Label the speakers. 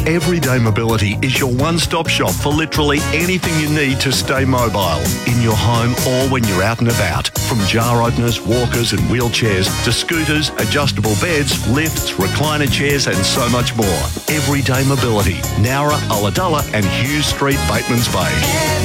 Speaker 1: Everyday Mobility is your one-stop shop for literally anything you need to stay mobile, in your home or when you're out and about. From jar openers, walkers and wheelchairs to scooters, adjustable beds, lifts, recliner chairs and so much more. Everyday Mobility, Nowra, Ulladulla and Hughes Street, Batemans Bay.